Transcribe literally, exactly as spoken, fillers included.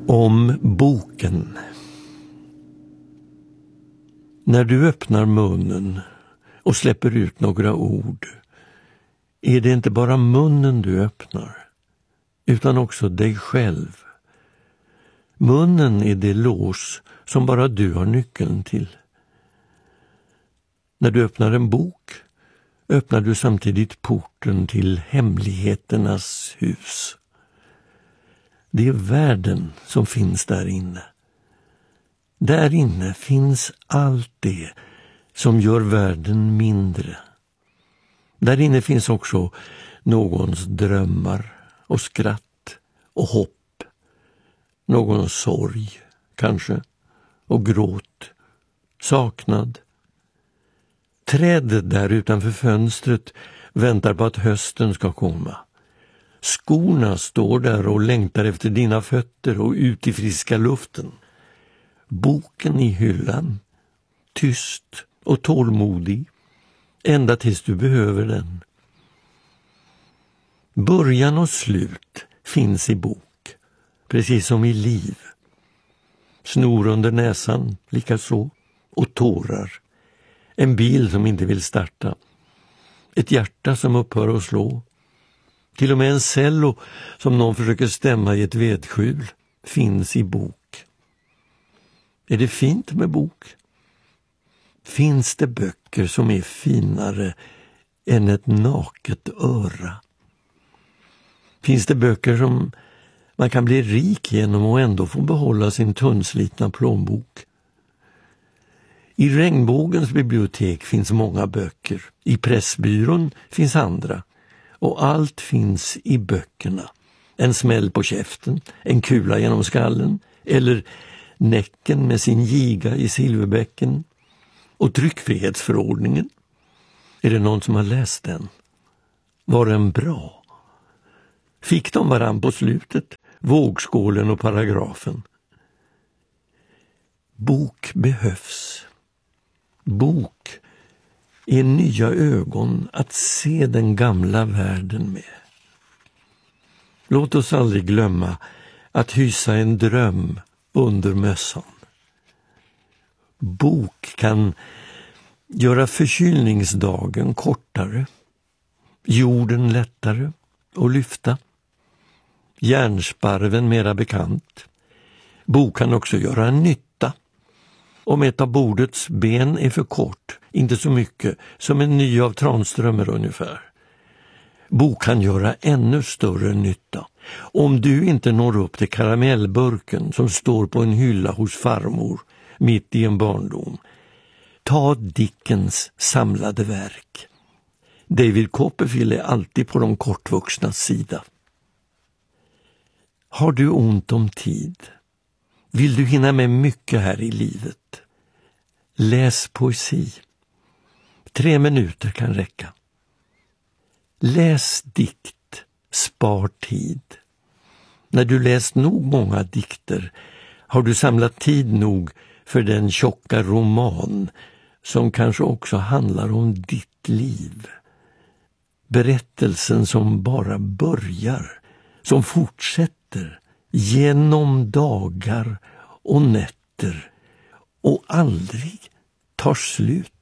Om boken. När du öppnar munnen och släpper ut några ord är det inte bara munnen du öppnar utan också dig själv. Munnen är det lås som bara du har nyckeln till. När du öppnar en bok öppnar du samtidigt porten till hemligheternas hus. Det är världen som finns där inne. Där inne finns allt det som gör världen mindre. Där inne finns också någons drömmar och skratt och hopp. Någons sorg, kanske, och gråt, saknad. Trädet där utanför fönstret väntar på att hösten ska komma. Skorna står där och längtar efter dina fötter och ut i friska luften. Boken i hyllan, tyst och tålmodig, ända tills du behöver den. Början och slut finns i bok, precis som i liv. Snor under näsan, likaså, och tårar. En bil som inte vill starta. Ett hjärta som upphör att slå. Till och med en cello som någon försöker stämma i ett vedskjul finns i bok. Är det fint med bok? Finns det böcker som är finare än ett naket öra? Finns det böcker som man kan bli rik genom och ändå få behålla sin tunnslitna plånbok? I regnbågens bibliotek finns många böcker. I Pressbyrån finns andra. Och allt finns i böckerna. En smäll på käften, en kula genom skallen, eller Näcken med sin giga i silverbäcken. Och tryckfrihetsförordningen. Är det någon som har läst den? Var den bra? Fick de varann på slutet, vågskålen och paragrafen? Bok behövs. Bok är nya ögon att se den gamla världen med. Låt oss aldrig glömma att hysa en dröm under mössan. Bok kan göra förkylningsdagen kortare, jorden lättare att lyfta, hjärnsparven mera bekant. Bok kan också göra nytta. Om ett av bordets ben är för kort, inte så mycket, som en ny av Tranströmer ungefär. Bok kan göra ännu större nytta. Om du inte når upp till karamellburken som står på en hylla hos farmor mitt i en barndom, ta Dickens samlade verk. David Copperfield är alltid på de kortvuxnas sida. Har du ont om tid? Vill du hinna med mycket här i livet? Läs poesi. Tre minuter kan räcka. Läs dikt, spar tid. När du läst nog många dikter har du samlat tid nog för den tjocka roman som kanske också handlar om ditt liv. Berättelsen som bara börjar, som fortsätter genom dagar och nätter och aldrig tar slut.